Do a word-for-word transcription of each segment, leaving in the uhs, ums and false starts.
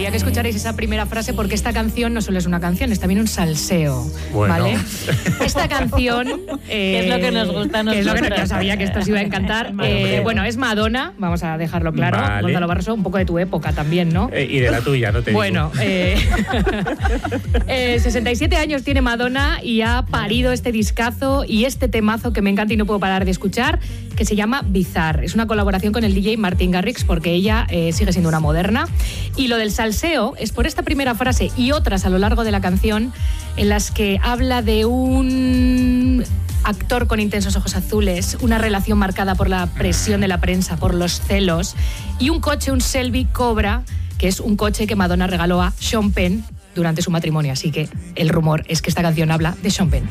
quería que escucharais esa primera frase porque esta canción no solo es una canción, es también un salseo, bueno. ¿vale? Esta canción... Eh, es lo que nos gusta a nosotros. Es lo que yo sabía que esto os iba a encantar. Eh, bueno, es Madonna, vamos a dejarlo claro. Vale. Gonzalo Barroso, un poco de tu época también, ¿no? Eh, y de la tuya, no te digo. Bueno, eh, eh, sesenta y siete años tiene Madonna y ha parido este discazo y este temazo que me encanta y no puedo parar de escuchar, que se llama Bizarre. Es una colaboración con el D J Martin Garrix porque ella eh, sigue siendo una moderna. Y lo del salseo es por esta primera frase y otras a lo largo de la canción en las que habla de un actor con intensos ojos azules, una relación marcada por la presión de la prensa, por los celos, y un coche, un Shelby Cobra, que es un coche que Madonna regaló a Sean Penn durante su matrimonio. Así que el rumor es que esta canción habla de Sean Penn.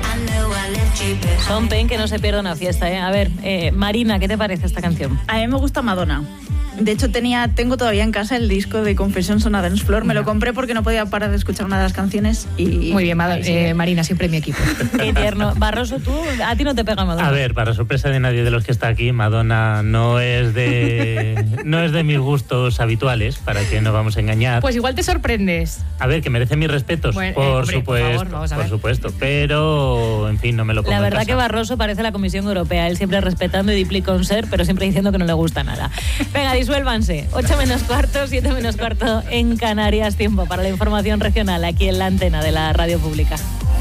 Sean Penn, que no se pierda una fiesta, ¿eh? A ver, eh, Marina, ¿qué te parece esta canción? A mí me gusta Madonna. De hecho, tenía, tengo todavía en casa el disco de Confessions on a Dance Floor. Me lo compré porque no podía parar de escuchar una de las canciones. Y muy bien, Mad- eh, Marina, siempre mi equipo. Qué tierno. Barroso, tú, a ti no te pega Madonna. A ver, para sorpresa de nadie de los que está aquí, Madonna no es de no es de mis gustos habituales, para que no vamos a engañar. Pues igual te sorprendes. A ver, que merece mis respetos, bueno, por, eh, hombre, supuesto, por, favor, vamos a ver. Por supuesto, pero en fin, no me lo pongo La en verdad casa. Que Barroso parece la Comisión Europea, él siempre respetando y diplicon ser, pero siempre diciendo que no le gusta nada. Venga, disuélvanse. ocho menos cuarto, siete menos cuarto en Canarias. Tiempo para la información regional aquí en la antena de la Radio Pública.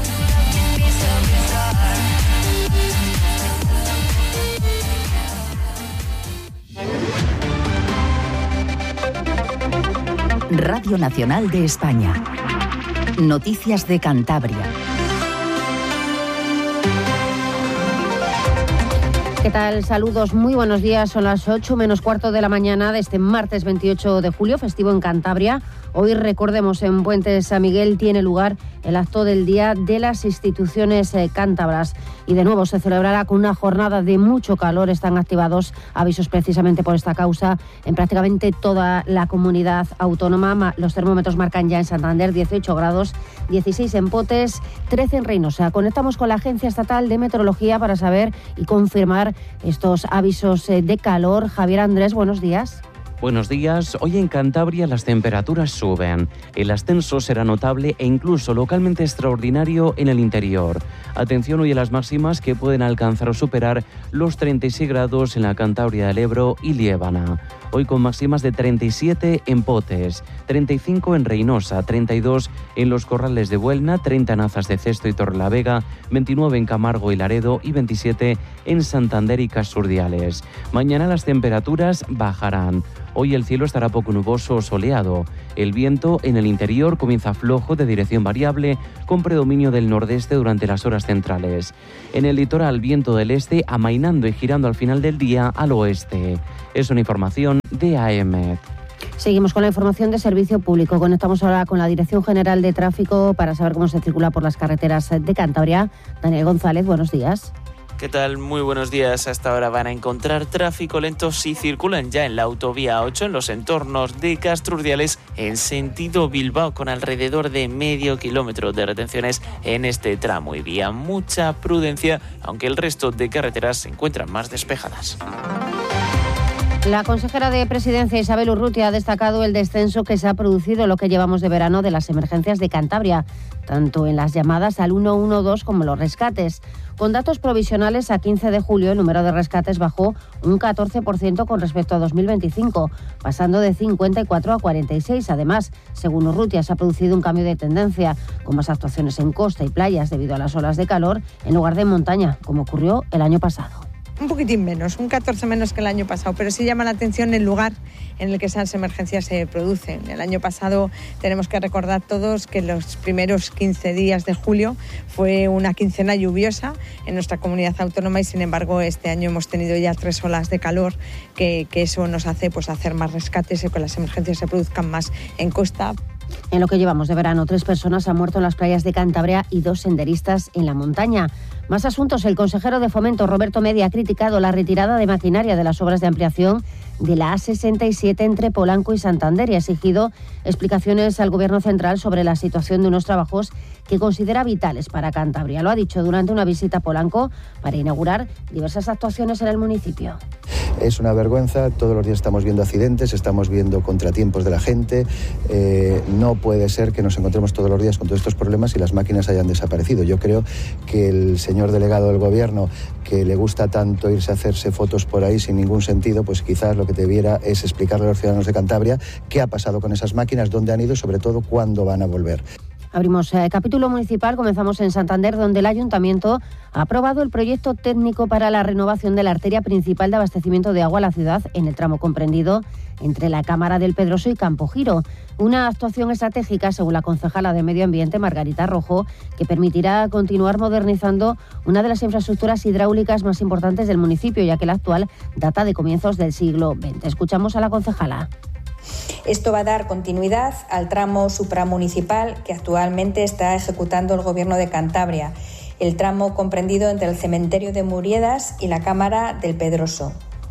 Radio Nacional de España. Noticias de Cantabria. ¿Qué tal? Saludos, muy buenos días. Son las ocho menos cuarto de la mañana de este martes veintiocho de julio, festivo en Cantabria. Hoy, recordemos, en Puente San Miguel tiene lugar el acto del Día de las Instituciones eh, Cántabras. Y de nuevo se celebrará con una jornada de mucho calor. Están activados avisos precisamente por esta causa en prácticamente toda la comunidad autónoma. Los termómetros marcan ya en Santander dieciocho grados, dieciséis en Potes, trece en Reynosa. Conectamos con la Agencia Estatal de Meteorología para saber y confirmar estos avisos de calor. Javier Andrés, buenos días. Buenos días. Hoy en Cantabria las temperaturas suben. El ascenso será notable e incluso localmente extraordinario en el interior. Atención hoy a las máximas que pueden alcanzar o superar los treinta y seis grados en la Cantabria del Ebro y Liébana. Hoy con máximas de treinta y siete en Potes, treinta y cinco en Reynosa, treinta y dos en los Corrales de Buelna, treinta en Azas de Cesto y Torrelavega, veintinueve en Camargo y Laredo y veintisiete en Santander y Casurdiales. Mañana las temperaturas bajarán. Hoy el cielo estará poco nuboso o soleado. El viento en el interior comienza flojo de dirección variable con predominio del nordeste durante las horas centrales. En el litoral, viento del este amainando y girando al final del día al oeste. Es una información de A E M E T. Seguimos con la información de servicio público. Conectamos ahora con la Dirección General de Tráfico para saber cómo se circula por las carreteras de Cantabria. Daniel González, buenos días. ¿Qué tal? Muy buenos días. Hasta ahora van a encontrar tráfico lento si circulan ya en la autovía ocho en los entornos de Castrurdiales en sentido Bilbao con alrededor de medio kilómetro de retenciones en este tramo y vía. Mucha prudencia, aunque el resto de carreteras se encuentran más despejadas. La consejera de Presidencia, Isabel Urrutia, ha destacado el descenso que se ha producido en lo que llevamos de verano de las emergencias de Cantabria, tanto en las llamadas al uno uno dos como los rescates. Con datos provisionales a quince de julio, el número de rescates bajó un catorce por ciento con respecto a dos mil veinticinco, pasando de cincuenta y cuatro a cuarenta y seis. Además, según Urrutia, se ha producido un cambio de tendencia, con más actuaciones en costa y playas debido a las olas de calor, en lugar de en montaña, como ocurrió el año pasado. Un poquitín menos, un catorce menos que el año pasado, pero sí llama la atención el lugar en el que esas emergencias se producen. El año pasado tenemos que recordar todos que los primeros quince días de julio fue una quincena lluviosa en nuestra comunidad autónoma y sin embargo este año hemos tenido ya tres olas de calor que, que eso nos hace pues, hacer más rescates y que las emergencias se produzcan más en costa. En lo que llevamos de verano, tres personas han muerto en las playas de Cantabria y dos senderistas en la montaña. Más asuntos. El consejero de Fomento, Roberto Media, ha criticado la retirada de maquinaria de las obras de ampliación de la A sesenta y siete entre Polanco y Santander y ha exigido explicaciones al Gobierno central sobre la situación de unos trabajos que considera vitales para Cantabria. Lo ha dicho durante una visita a Polanco para inaugurar diversas actuaciones en el municipio. Es una vergüenza, todos los días estamos viendo accidentes, estamos viendo contratiempos de la gente. Eh, no puede ser que nos encontremos todos los días con todos estos problemas y las máquinas hayan desaparecido. Yo creo que el señor delegado del Gobierno, que le gusta tanto irse a hacerse fotos por ahí sin ningún sentido, pues quizás lo que debiera es explicarle a los ciudadanos de Cantabria qué ha pasado con esas máquinas, dónde han ido y sobre todo cuándo van a volver. Abrimos eh, capítulo municipal, comenzamos en Santander, donde el Ayuntamiento ha aprobado el proyecto técnico para la renovación de la arteria principal de abastecimiento de agua a la ciudad en el tramo comprendido entre la Cámara del Pedroso y Campo Giro. Una actuación estratégica, según la concejala de Medio Ambiente, Margarita Rojo, que permitirá continuar modernizando una de las infraestructuras hidráulicas más importantes del municipio, ya que la actual data de comienzos del siglo veinte. Escuchamos a la concejala. Esto va a dar continuidad al tramo supramunicipal que actualmente está ejecutando el Gobierno de Cantabria, el tramo comprendido entre el cementerio de Muriedas y la Cámara del Pedroso.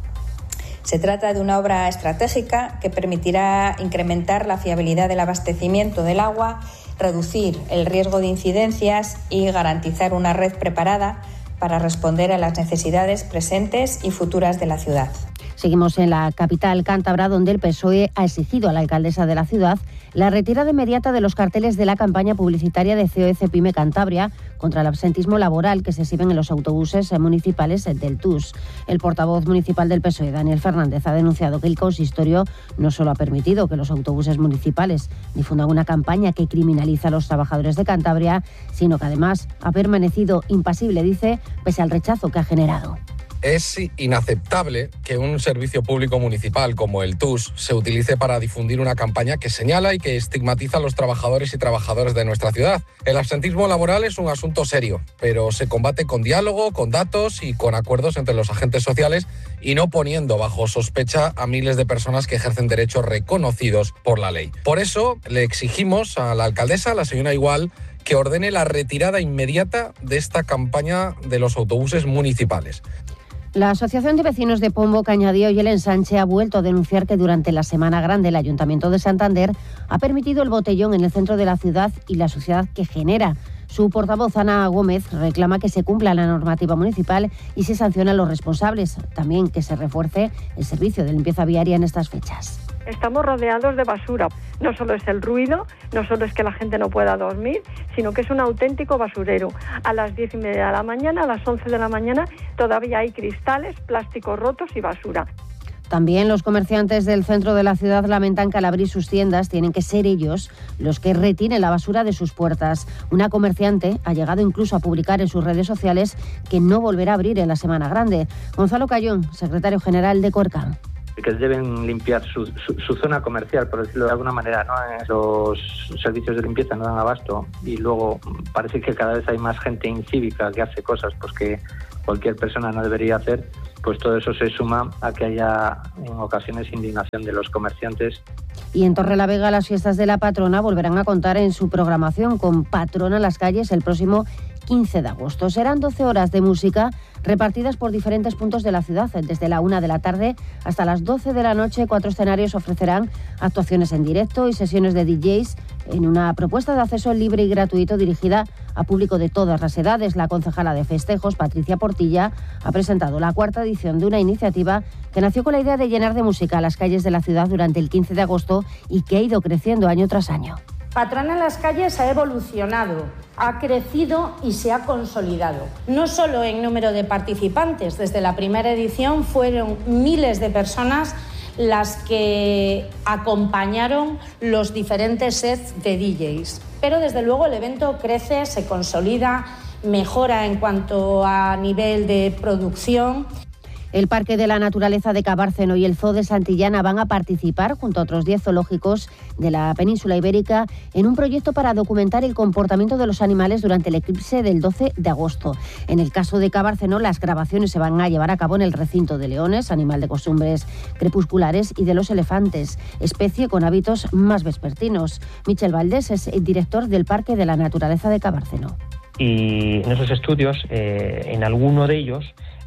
Se trata de una obra estratégica que permitirá incrementar la fiabilidad del abastecimiento del agua, reducir el riesgo de incidencias y garantizar una red preparada para responder a las necesidades presentes y futuras de la ciudad. Seguimos en la capital cántabra, donde el P S O E ha exigido a la alcaldesa de la ciudad la retirada inmediata de los carteles de la campaña publicitaria de C O E Cepime Cantabria contra el absentismo laboral que se exhiben en los autobuses municipales del T U S. El portavoz municipal del P S O E, Daniel Fernández, ha denunciado que el consistorio no solo ha permitido que los autobuses municipales difundan una campaña que criminaliza a los trabajadores de Cantabria, sino que además ha permanecido impasible, dice, pese al rechazo que ha generado. Es inaceptable que un servicio público municipal como el T U S se utilice para difundir una campaña que señala y que estigmatiza a los trabajadores y trabajadoras de nuestra ciudad. El absentismo laboral es un asunto serio, pero se combate con diálogo, con datos y con acuerdos entre los agentes sociales y no poniendo bajo sospecha a miles de personas que ejercen derechos reconocidos por la ley. Por eso le exigimos a la alcaldesa, la señora Igual, que ordene la retirada inmediata de esta campaña de los autobuses municipales. La Asociación de Vecinos de Pombo, Cañadío y El Ensanche ha vuelto a denunciar que durante la Semana Grande el Ayuntamiento de Santander ha permitido el botellón en el centro de la ciudad y la suciedad que genera. Su portavoz, Ana Gómez, reclama que se cumpla la normativa municipal y se sancione a los responsables. También que se refuerce el servicio de limpieza viaria en estas fechas. Estamos rodeados de basura. No solo es el ruido, no solo es que la gente no pueda dormir, sino que es un auténtico basurero. A las diez y media de la mañana, a las once de la mañana, todavía hay cristales, plásticos rotos y basura. También los comerciantes del centro de la ciudad lamentan que al abrir sus tiendas tienen que ser ellos los que retiren la basura de sus puertas. Una comerciante ha llegado incluso a publicar en sus redes sociales que no volverá a abrir en la Semana Grande. Gonzalo Cayón, secretario general de Corcam. Que deben limpiar su, su, su zona comercial, por decirlo de alguna manera, ¿no? Los servicios de limpieza no dan abasto y luego parece que cada vez hay más gente incívica que hace cosas pues que cualquier persona no debería hacer, pues todo eso se suma a que haya en ocasiones indignación de los comerciantes. Y en Torrelavega las fiestas de la patrona volverán a contar en su programación con Patrona en las calles el próximo quince de agosto. Serán doce horas de música repartidas por diferentes puntos de la ciudad. Desde la una de la tarde hasta las doce de la noche, cuatro escenarios ofrecerán actuaciones en directo y sesiones de D Js en una propuesta de acceso libre y gratuito dirigida a público de todas las edades. La concejala de festejos, Patricia Portilla, ha presentado la cuarta edición de una iniciativa que nació con la idea de llenar de música las calles de la ciudad durante el quince de agosto y que ha ido creciendo año tras año. Patrona en las calles ha evolucionado, ha crecido y se ha consolidado. No solo en número de participantes, desde la primera edición fueron miles de personas las que acompañaron los diferentes sets de D Js. Pero desde luego el evento crece, se consolida, mejora en cuanto a nivel de producción. El Parque de la Naturaleza de Cabárceno y el Zoo de Santillana van a participar, junto a otros diez zoológicos de la península ibérica, en un proyecto para documentar el comportamiento de los animales durante el eclipse del doce de agosto. En el caso de Cabárceno, las grabaciones se van a llevar a cabo en el recinto de leones, animal de costumbres crepusculares, y de los elefantes, especie con hábitos más vespertinos. Michel Valdés es el director del Parque de la Naturaleza de Cabárceno. Y en esos estudios, eh, en alguno de ellos,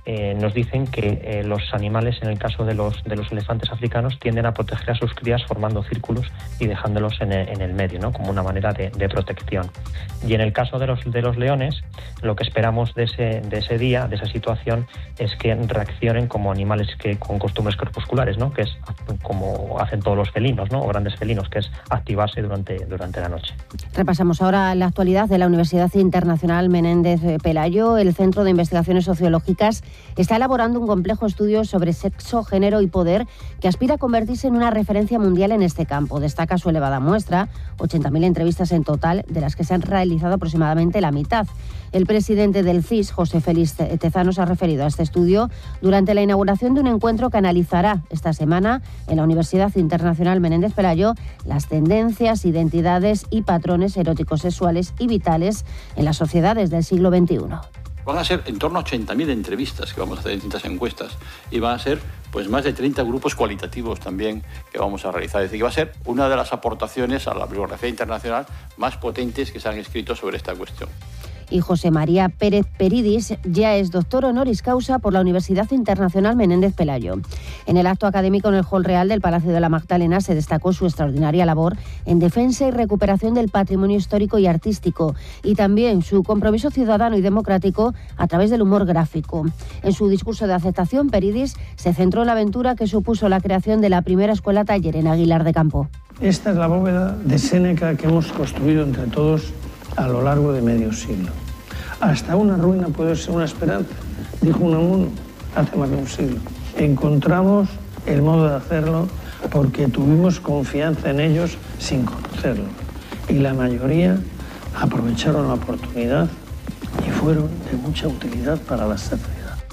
eh, nos dicen que eh, los animales, en el caso de los, de los elefantes africanos, tienden a proteger a sus crías formando círculos y dejándolos en el, en el medio, ¿no? Como una manera de, de protección. Y en el caso de los, de los leones, lo que esperamos de ese, de ese día, de esa situación, es que reaccionen como animales que con costumbres crepusculares, ¿no? Que es como hacen todos los felinos, ¿no? O grandes felinos, que es activarse durante, durante la noche. Repasamos ahora la actualidad de la Universidad Internacional Menéndez Pelayo. El Centro de Investigaciones Sociológicas está elaborando un complejo estudio sobre sexo, género y poder que aspira a convertirse en una referencia mundial en este campo. Destaca su elevada muestra, ochenta mil entrevistas en total, de las que se han realizado aproximadamente la mitad. El presidente del C I S, José Félix Tezano, se ha referido a este estudio durante la inauguración de un encuentro que analizará esta semana en la Universidad Internacional Menéndez Pelayo las tendencias, identidades y patrones eróticos, sexuales y vitales en las sociedades del siglo veintiuno. Van a ser en torno a ochenta mil entrevistas que vamos a hacer en distintas encuestas y van a ser pues más de treinta grupos cualitativos también que vamos a realizar. Es decir, que va a ser una de las aportaciones a la bibliografía internacional más potentes que se han escrito sobre esta cuestión. Y José María Pérez Peridis ya es doctor honoris causa por la Universidad Internacional Menéndez Pelayo. En el acto académico en el Hall Real del Palacio de la Magdalena se destacó su extraordinaria labor en defensa y recuperación del patrimonio histórico y artístico y también su compromiso ciudadano y democrático a través del humor gráfico. En su discurso de aceptación, Peridis se centró en la aventura que supuso la creación de la primera escuela taller en Aguilar de Campo. Esta es la bóveda de Séneca que hemos construido entre todos a lo largo de medio siglo. Hasta una ruina puede ser una esperanza, dijo Unamuno hace más de un siglo. Encontramos el modo de hacerlo porque tuvimos confianza en ellos sin conocerlo. Y la mayoría aprovecharon la oportunidad y fueron de mucha utilidad para la sociedad.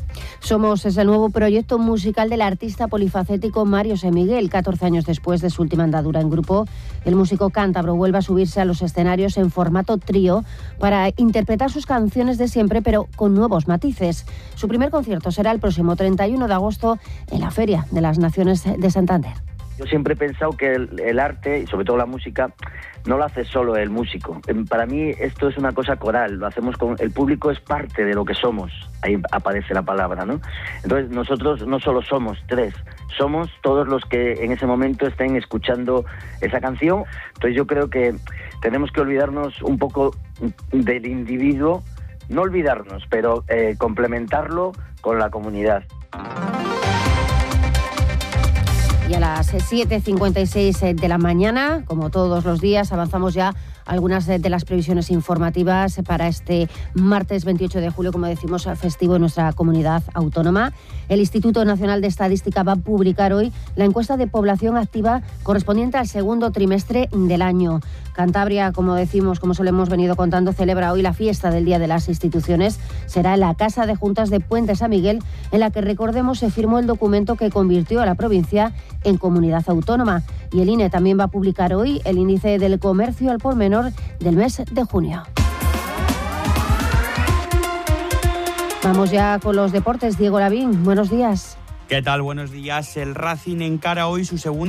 Somos es el nuevo proyecto musical del artista polifacético Mario Semiguel. catorce años después de su última andadura en grupo, el músico cántabro vuelve a subirse a los escenarios en formato trío para interpretar sus canciones de siempre, pero con nuevos matices. Su primer concierto será el próximo treinta y uno de agosto en la Feria de las Naciones de Santander. Yo siempre he pensado que el, el arte, y sobre todo la música, no lo hace solo el músico. Para mí esto es una cosa coral, lo hacemos con... El público es parte de lo que somos, ahí aparece la palabra, ¿no? Entonces nosotros no solo somos tres, somos todos los que en ese momento estén escuchando esa canción. Entonces yo creo que tenemos que olvidarnos un poco del individuo, no olvidarnos, pero eh, complementarlo con la comunidad. Y a las siete cincuenta y seis de la mañana, como todos los días, avanzamos ya algunas de las previsiones informativas para este martes veintiocho de julio, como decimos, festivo en nuestra comunidad autónoma. El Instituto Nacional de Estadística va a publicar hoy la encuesta de población activa correspondiente al segundo trimestre del año. Cantabria, como decimos, como se lo hemos venido contando, celebra hoy la fiesta del Día de las Instituciones. Será en la Casa de Juntas de Puente San Miguel, en la que, recordemos, se firmó el documento que convirtió a la provincia en comunidad autónoma. Y el I N E también va a publicar hoy el índice del comercio al por menor del mes de junio. Vamos ya con los deportes. Diego Lavín, buenos días. ¿Qué tal? Buenos días. El Racing encara hoy su segundo